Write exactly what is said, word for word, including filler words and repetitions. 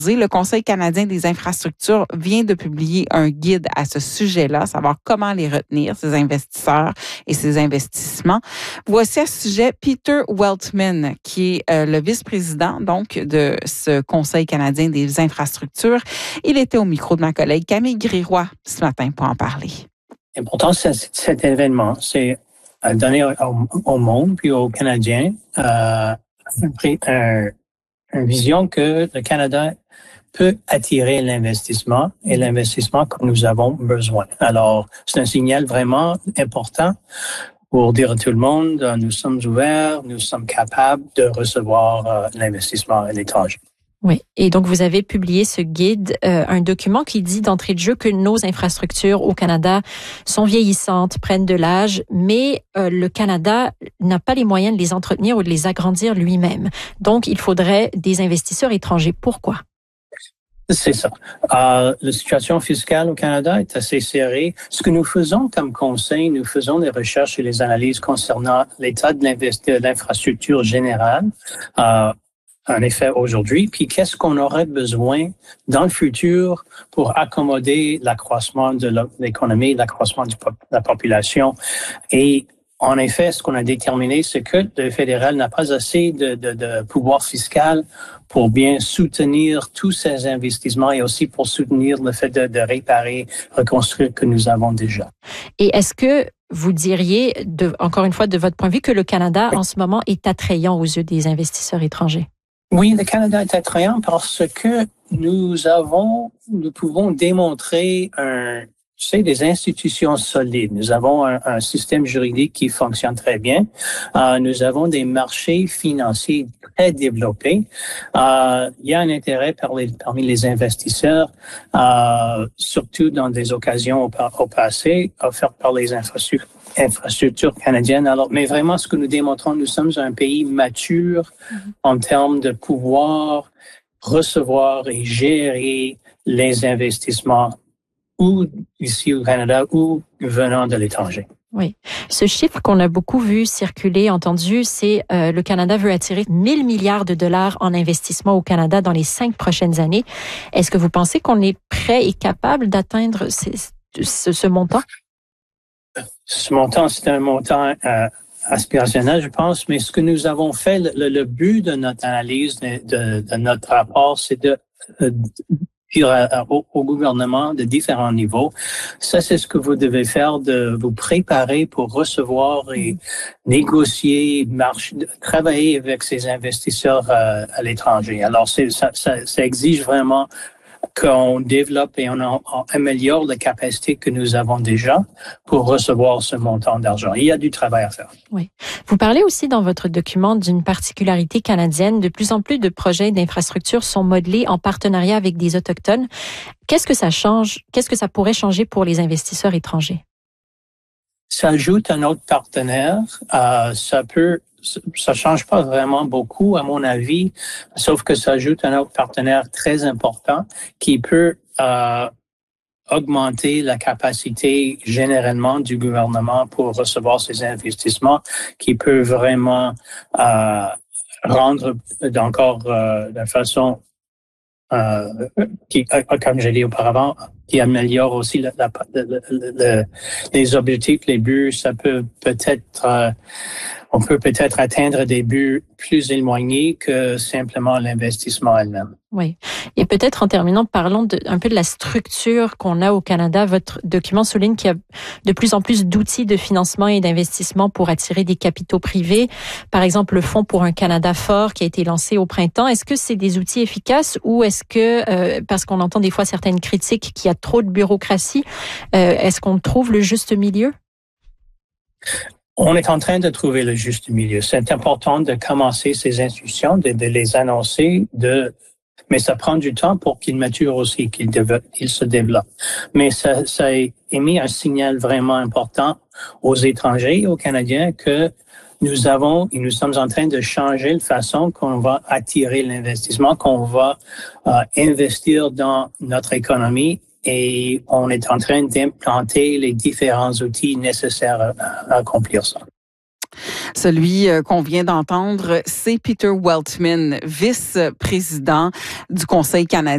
Le Conseil canadien des infrastructures vient de publier un guide à ce sujet-là, savoir comment les retenir, ces investisseurs et ces investissements. Voici à ce sujet Peter Weltman, qui est euh, le vice-président donc de ce Conseil canadien des infrastructures. Il était au micro de ma collègue Camille Griroy ce matin pour en parler. L'important, c'est cet événement, c'est donner au, au monde puis aux Canadiens euh, un, une vision que le Canada peut attirer l'investissement et l'investissement que nous avons besoin. Alors, c'est un signal vraiment important pour dire à tout le monde, nous sommes ouverts, nous sommes capables de recevoir euh, l'investissement à l'étranger. Oui, et donc vous avez publié ce guide, euh, un document qui dit d'entrée de jeu que nos infrastructures au Canada sont vieillissantes, prennent de l'âge, mais euh, le Canada n'a pas les moyens de les entretenir ou de les agrandir lui-même. Donc, il faudrait des investisseurs étrangers. Pourquoi? C'est ça. Euh, la situation fiscale au Canada est assez serrée. Ce que nous faisons comme conseil, nous faisons des recherches et les analyses concernant l'état de l'infrastructure générale. Euh, En effet, aujourd'hui, puis qu'est-ce qu'on aurait besoin dans le futur pour accommoder l'accroissement de l'économie, l'accroissement de la population. Et en effet, ce qu'on a déterminé, c'est que le fédéral n'a pas assez de, de, de pouvoir fiscal pour bien soutenir tous ces investissements et aussi pour soutenir le fait de, de réparer, reconstruire que nous avons déjà. Et est-ce que vous diriez, de, encore une fois, de votre point de vue, que le Canada, oui, en ce moment, est attrayant aux yeux des investisseurs étrangers? Oui, le Canada est attrayant parce que nous avons, nous pouvons démontrer un, tu sais, des institutions solides. Nous avons un, un système juridique qui fonctionne très bien. Euh, nous avons des marchés financiers très développés. Euh, il y a un intérêt par les, parmi les investisseurs, euh, surtout dans des occasions au, au passé offertes par les infrastructures. infrastructures canadiennes. Alors, mais vraiment, ce que nous démontrons, nous sommes un pays mature mm-hmm. en termes de pouvoir recevoir et gérer les investissements ou ici au Canada ou venant de l'étranger. Oui. Ce chiffre qu'on a beaucoup vu circuler, entendu, c'est euh, le Canada veut attirer mille milliards de dollars en investissement au Canada dans les cinq prochaines années. Est-ce que vous pensez qu'on est prêt et capable d'atteindre ces, ce, ce montant? Ce montant, c'est un montant euh, aspirationnel, je pense, mais ce que nous avons fait, le, le but de notre analyse, de, de, de notre rapport, c'est de euh, dire à, au, au gouvernement de différents niveaux, ça c'est ce que vous devez faire, de vous préparer pour recevoir et négocier, marcher, travailler avec ces investisseurs euh, à l'étranger. Alors, c'est, ça, ça, ça exige vraiment qu'on développe et on, on améliore la capacité que nous avons déjà pour recevoir ce montant d'argent. Il y a du travail à faire. Oui. Vous parlez aussi dans votre document d'une particularité canadienne. De plus en plus de projets d'infrastructure sont modelés en partenariat avec des Autochtones. Qu'est-ce que ça change? Qu'est-ce que ça pourrait changer pour les investisseurs étrangers? Ça ajoute un autre partenaire. Euh, ça peut Ça change pas vraiment beaucoup, à mon avis, sauf que ça ajoute un autre partenaire très important qui peut euh, augmenter la capacité généralement du gouvernement pour recevoir ces investissements, qui peut vraiment euh, rendre encore euh, de façon euh, qui, comme j'ai dit auparavant, qui améliore aussi la, la, la, la, les objectifs, les buts. Ça peut peut-être euh, on peut peut-être atteindre des buts plus éloignés que simplement l'investissement elle-même. Oui. Et peut-être en terminant, parlons de, un peu de la structure qu'on a au Canada. Votre document souligne qu'il y a de plus en plus d'outils de financement et d'investissement pour attirer des capitaux privés. Par exemple, le Fonds pour un Canada fort qui a été lancé au printemps. Est-ce que c'est des outils efficaces ou est-ce que, euh, parce qu'on entend des fois certaines critiques qu'il y a trop de bureaucratie, euh, est-ce qu'on trouve le juste milieu? On est en train de trouver le juste milieu. C'est important de commencer ces institutions, de, de les annoncer, de, mais ça prend du temps pour qu'ils maturent aussi, qu'ils, développent, qu'ils se développent. Mais ça, ça a émis un signal vraiment important aux étrangers et aux Canadiens que nous avons et nous sommes en train de changer la façon qu'on va attirer l'investissement, qu'on va euh, investir dans notre économie. Et on est en train d'implanter les différents outils nécessaires à accomplir ça. Celui qu'on vient d'entendre, c'est Peter Weltman, vice-président du Conseil canadien.